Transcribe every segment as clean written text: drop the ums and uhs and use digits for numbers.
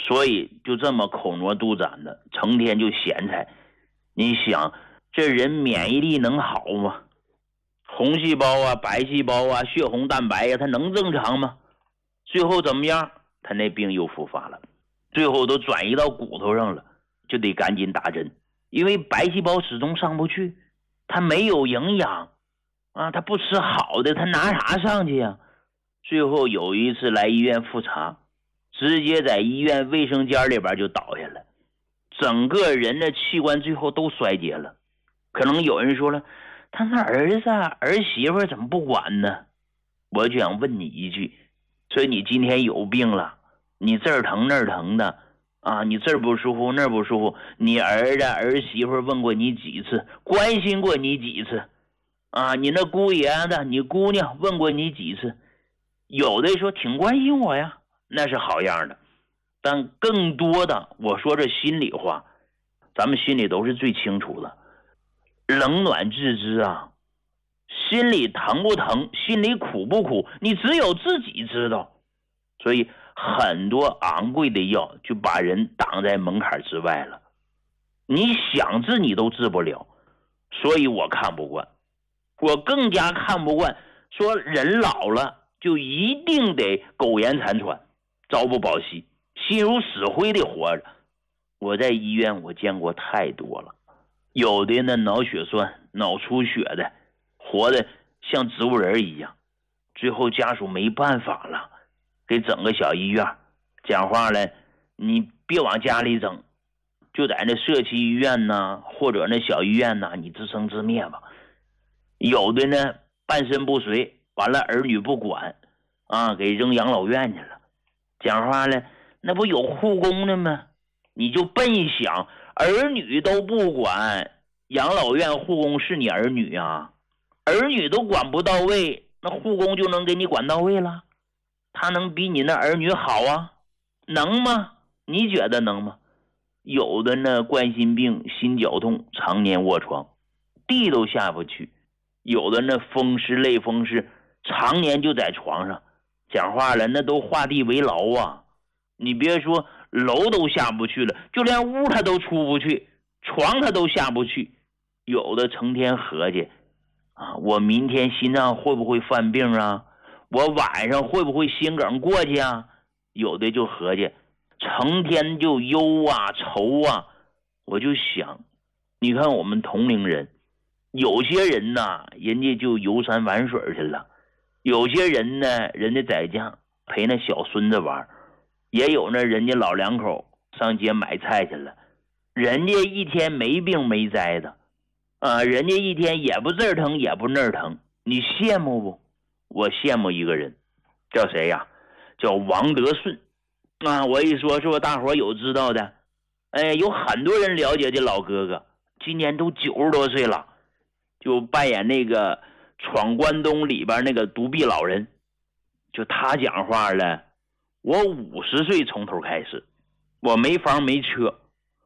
所以就这么口挪肚攒的，成天就咸菜。你想，这人免疫力能好吗？红细胞啊、白细胞啊、血红蛋白啊，它能正常吗？最后怎么样？他那病又复发了，最后都转移到骨头上了，就得赶紧打针，因为白细胞始终上不去，它没有营养啊，它不吃好的，它拿啥上去呀？最后有一次来医院复查，直接在医院卫生间里边就倒下了，整个人的器官最后都衰竭了。可能有人说了，他那儿子儿媳妇怎么不管呢？我就想问你一句，所以你今天有病了，你这儿疼那儿疼的啊，你这儿不舒服那儿不舒服，你儿子儿媳妇问过你几次，关心过你几次啊？你那姑爷子你姑娘问过你几次？有的说挺关心我呀，那是好样的，但更多的，我说这心里话，咱们心里都是最清楚的，冷暖自知啊，心里疼不疼，心里苦不苦，你只有自己知道。所以很多昂贵的药就把人挡在门槛之外了，你想治你都治不了。所以我看不惯，我更加看不惯说人老了就一定得苟延残喘，朝不保夕，心如死灰的活着。我在医院我见过太多了，有的呢脑血栓、脑出血的，活得像植物人一样，最后家属没办法了，给整个小医院，讲话了，你别往家里整，就在那社区医院呢，或者那小医院呢，你自生自灭吧。有的呢半身不遂，完了儿女不管啊，给扔养老院去了。讲话了，那不有护工的吗？你就笨想，儿女都不管，养老院护工是你儿女啊？儿女都管不到位，那护工就能给你管到位了？他能比你那儿女好啊？能吗？你觉得能吗？有的呢冠心病、心绞痛，常年卧床，地都下不去；有的呢风湿、类风湿，常年就在床上。讲话了，那都画地为牢啊！你别说楼都下不去了，就连屋他都出不去，床他都下不去。有的成天合计啊，我明天心脏会不会犯病啊？我晚上会不会心梗过去啊？有的就合计，成天就忧啊愁啊。我就想，你看我们同龄人，有些人呐，人家就游山玩水去了，有些人呢，人家在家陪那小孙子玩，也有呢人家老两口上街买菜去了，人家一天没病没灾的啊，人家一天也不这儿疼也不那儿疼，你羡慕不？我羡慕一个人，叫谁呀？叫王德顺啊！我一说是不是大伙有知道的？哎，有很多人了解这老哥哥，今年都90多岁了，就扮演那个闯关东里边那个独臂老人。就他讲话了，我50岁从头开始，我没房没车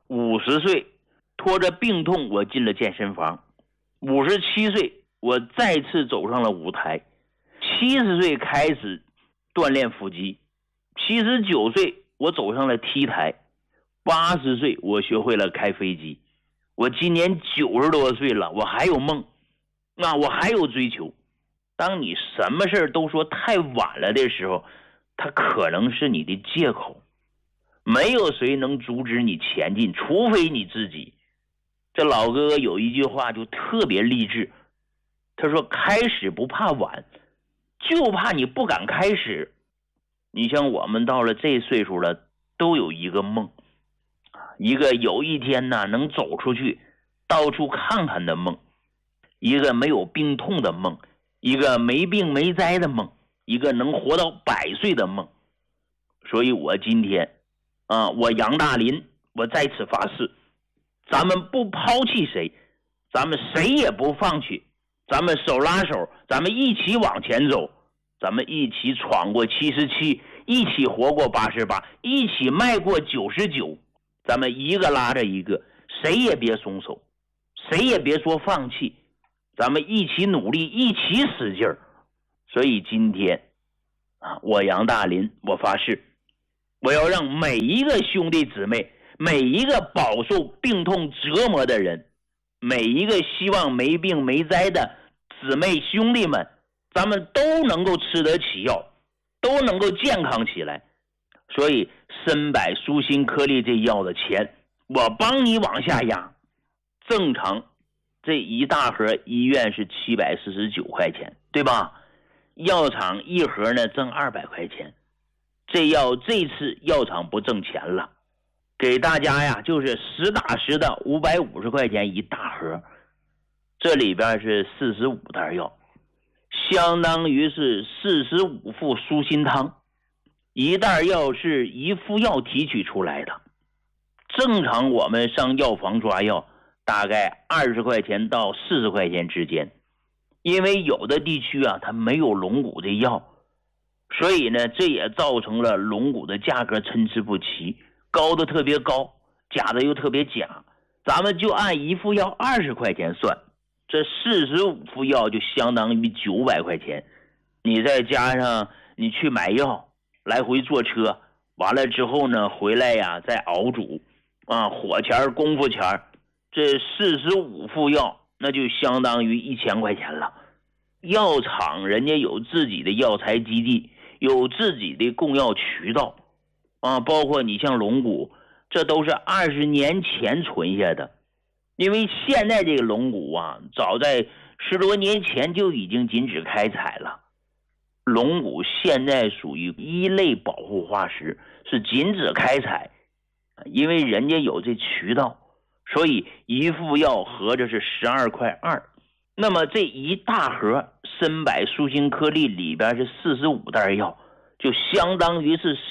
，50岁拖着病痛我进了健身房，57岁我再次走上了舞台，70岁开始锻炼腹肌，79岁我走上了 T 台，80岁我学会了开飞机，我今年90多岁了，我还有梦，我还有追求。当你什么事都说太晚了的时候，它可能是你的借口，没有谁能阻止你前进，除非你自己。这老哥哥有一句话就特别励志，他说开始不怕晚，就怕你不敢开始。你像我们到了这岁数了，都有一个梦，一个有一天呢能走出去到处看看的梦，一个没有病痛的梦，一个没病没灾的梦，一个能活到100岁的梦。所以我今天我杨大林，我在此发誓，咱们不抛弃谁，咱们谁也不放弃，咱们手拉手，咱们一起往前走，咱们一起闯过77，一起活过88，一起迈过99，咱们一个拉着一个，谁也别松手，谁也别说放弃，咱们一起努力，一起使劲儿。所以今天我杨大林，我发誓， 我要让每一个兄弟姊妹，每一个饱受病痛折磨的人，每一个希望没病没灾的姊妹兄弟们，咱们都能够吃得起药，都能够健康起来。所以参柏舒心颗粒这药的钱我帮你往下压，正常这一大盒医院是749块钱，对吧？药厂一盒呢挣200块钱，这次药厂不挣钱了，给大家呀就是实打实的550块钱一大盒，这里边是45袋药，相当于是45副舒心汤，一袋药是1副药提取出来的。正常我们上药房抓药大概20块钱到40块钱之间，因为有的地区啊它没有龙骨的药，所以呢这也造成了龙骨的价格参差不齐，高的特别高，假的又特别假。咱们就按1副药20块钱算，这45副药就相当于900块钱，你再加上你去买药，来回坐车，完了之后呢回来呀再熬煮火钱功夫钱，这45副药那就相当于1000块钱了。药厂人家有自己的药材基地，有自己的供药渠道包括你像龙骨，这都是20年前存下的。因为现在这个龙骨早在10多年前就已经禁止开采了，龙骨现在属于一类保护化石，是禁止开采，因为人家有这渠道，所以1副药合着是12块2。那么这一大盒参柏舒心颗粒里边是45袋药，就相当于是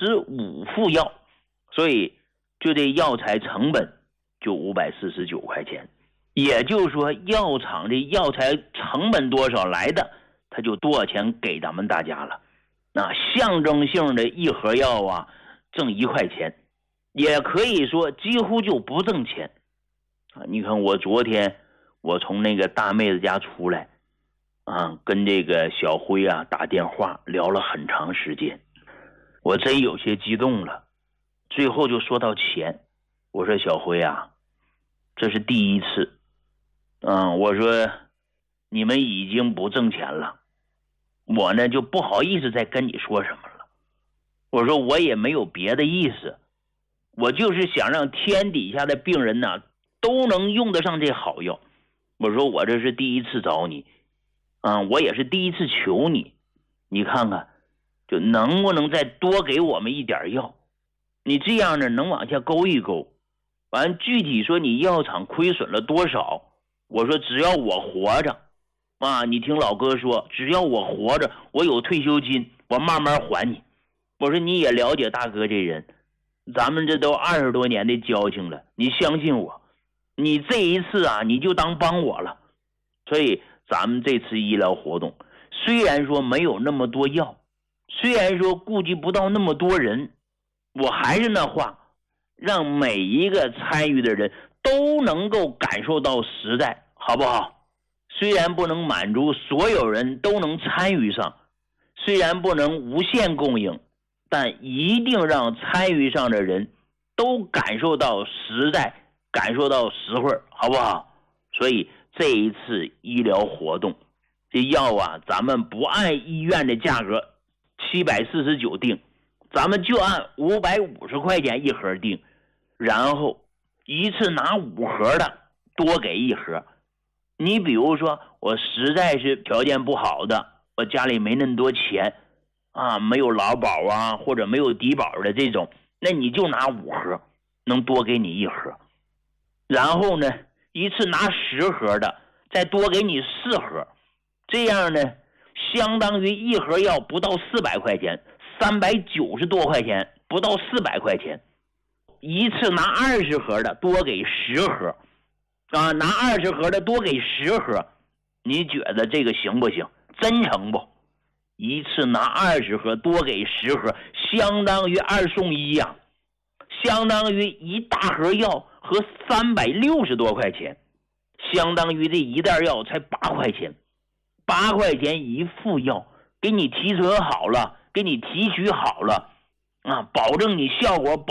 45副药，所以就这药材成本就549块钱。也就是说药厂的药材成本多少来的，他就多少钱给咱们大家了。那象征性的一盒药挣1块钱，也可以说几乎就不挣钱你看我昨天我从那个大妹子家出来跟这个小辉打电话聊了很长时间，我真有些激动了。最后就说到钱，我说小辉这是第一次我说你们已经不挣钱了，我呢就不好意思再跟你说什么了。我说我也没有别的意思，我就是想让天底下的病人都能用得上这好药。我说我这是第一次找你我也是第一次求你，你看看就能不能再多给我们一点药，你这样呢能往下勾一勾，完具体说你药厂亏损了多少，我说只要我活着你听老哥说，只要我活着，我有退休金，我慢慢还你。我说你也了解大哥这人，咱们这都20多年的交情了，你相信我，你这一次你就当帮我了。所以咱们这次医疗活动虽然说没有那么多药，虽然说顾及不到那么多人，我还是那话，让每一个参与的人都能够感受到实在，好不好？虽然不能满足所有人都能参与上，虽然不能无限供应，但一定让参与上的人都感受到实在，感受到实惠，好不好？所以这一次医疗活动，这药咱们不按医院的价格749定，咱们就按550块钱一盒定，然后一次拿5盒的多给1盒。你比如说我实在是条件不好的，我家里没那么多钱没有劳保或者没有低保的这种，那你就拿5盒，能多给你1盒。然后呢一次拿10盒的再多给你4盒，这样呢相当于1盒药不到400块钱，390多块钱，不到400块钱。一次拿20盒的多给10盒拿20盒的多给10盒，你觉得这个行不行？真诚不？一次拿20盒多给10盒，相当于2送1相当于一大盒药和360多块钱，相当于这一袋药才8块钱，8块钱一副药，给你提纯好了，给你提取好了， 啊，保证你效果